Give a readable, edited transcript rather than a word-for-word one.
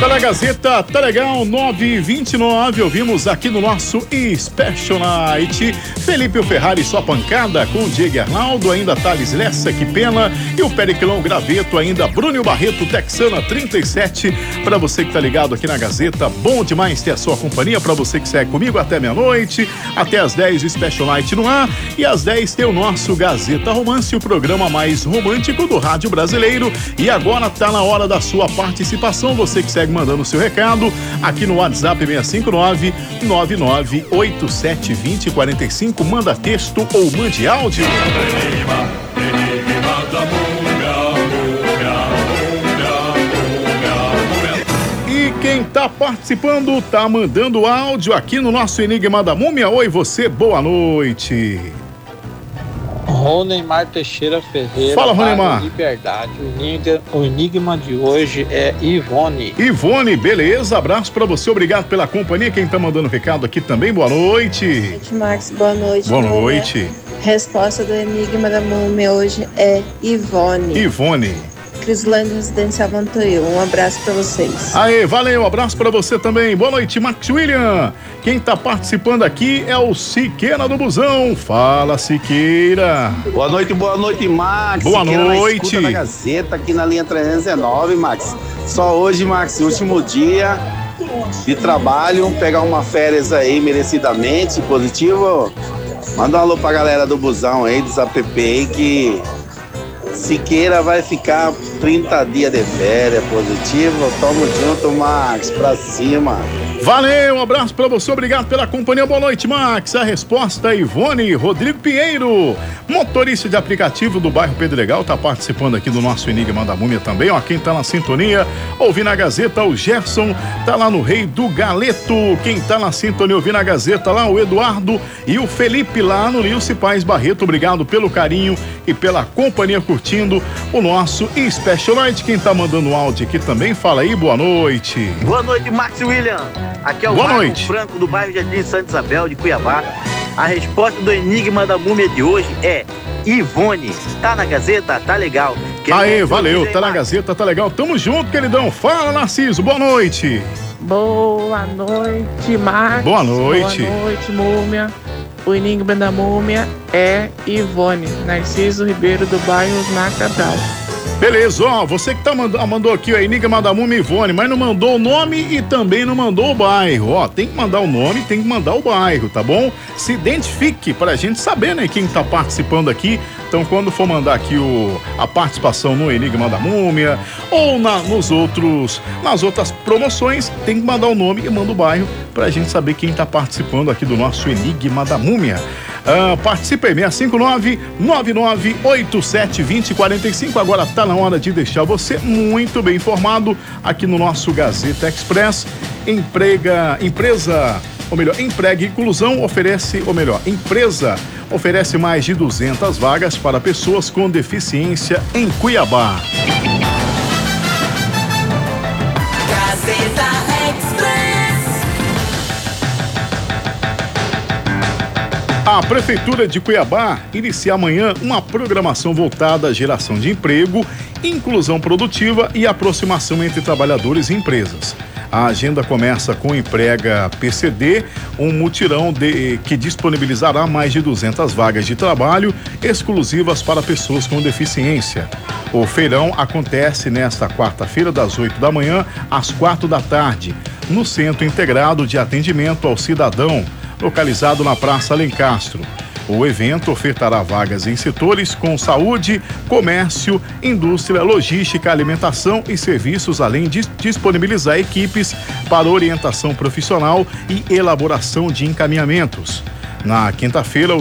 Tá na Gazeta, tá legal, 9h29, ouvimos aqui no nosso Special Night, Felipe Ferrari, sua pancada, com o Diego Arnaldo, ainda Thales Lessa, que pena, e o Periclão Graveto, ainda Bruno Barreto, Texana 37, pra você que tá ligado aqui na Gazeta, bom demais ter a sua companhia, pra você que segue comigo até meia-noite, até às 10 o Special Night no ar, e às 10 tem o nosso Gazeta Romance, o programa mais romântico do rádio brasileiro, e agora tá na hora da sua participação, você que segue mandando o seu recado aqui no WhatsApp 659-9987-2045. Manda texto ou mande áudio. E quem tá participando, tá mandando áudio aqui no nosso Enigma da Múmia. Oi, você, boa noite. Roneymar Teixeira Ferreira. Fala, Roneymar. Liberdade. O enigma de hoje é Ivone. Ivone, beleza, abraço pra você, obrigado pela companhia. Quem tá mandando recado aqui também, boa noite. Boa noite, Max, boa noite. Boa noite. Resposta do enigma da múmia hoje é Ivone. Ivone. Crislândia Residencial Vantoil, um abraço pra vocês. Aê, valeu, abraço pra você também. Boa noite, Max William. Quem tá participando aqui é o Siqueira do Busão. Fala, Siqueira. Boa noite, Max. Boa Siqueira noite. Na da Gazeta, aqui na linha 319, Max. Só hoje, Max, último dia de trabalho, pegar uma férias aí merecidamente, positivo. Manda um alô pra galera do Busão aí, dos app aí, que Siqueira vai ficar 30 dias de férias, positivo. Tamo junto, Max, pra cima. Valeu, um abraço pra você, obrigado pela companhia, boa noite, Max. A resposta é Ivone. Rodrigo Pinheiro, motorista de aplicativo do bairro Pedregal, tá participando aqui do nosso Enigma da Múmia também, ó, quem tá na sintonia, ouvindo a Gazeta, o Gerson, tá lá no Rei do Galeto, quem tá na sintonia, ouvindo a Gazeta lá, o Eduardo e o Felipe lá no Nilce Paz Barreto, obrigado pelo carinho e pela companhia, curtindo o nosso Special Night. Quem tá mandando áudio aqui também, fala aí, boa noite. Boa noite, Max William. Aqui é o Marco Franco do bairro Jardim Santa Isabel de Cuiabá. A resposta do enigma da múmia de hoje é Ivone. Tá na Gazeta? Tá legal. Aê, valeu, tá na Gazeta, tá legal. Tamo junto, queridão. Fala, Narciso, boa noite. Boa noite, Max. Boa noite. Boa noite, múmia. O enigma da múmia é Ivone. Narciso Ribeiro do bairro Osmar Cabral. Beleza, ó, você que mandou aqui o Enigma da Múmia Ivone, mas não mandou o nome e também não mandou o bairro, ó, tem que mandar o nome, tem que mandar o bairro, tá bom? Se identifique pra gente saber, né, quem tá participando aqui. Então, quando for mandar aqui a participação no Enigma da Múmia ou nas outras promoções, tem que mandar o nome e manda o bairro pra gente saber quem tá participando aqui do nosso Enigma da Múmia. Participe aí, 659-9987-2045. Agora tá na hora de deixar você muito bem informado aqui no nosso Gazeta Express. Emprega Inclusão empresa oferece mais de 200 vagas para pessoas com deficiência em Cuiabá. Gazeta Express. A Prefeitura de Cuiabá inicia amanhã uma programação voltada à geração de emprego, inclusão produtiva e aproximação entre trabalhadores e empresas. A agenda começa com o Emprega PCD, um mutirão que disponibilizará mais de 200 vagas de trabalho exclusivas para pessoas com deficiência. O feirão acontece nesta quarta-feira, das 8 da manhã às 4 da tarde, no Centro Integrado de Atendimento ao Cidadão, localizado na Praça Alencastro. O evento ofertará vagas em setores com saúde, comércio, indústria, logística, alimentação e serviços, além de disponibilizar equipes para orientação profissional e elaboração de encaminhamentos. Na quinta-feira,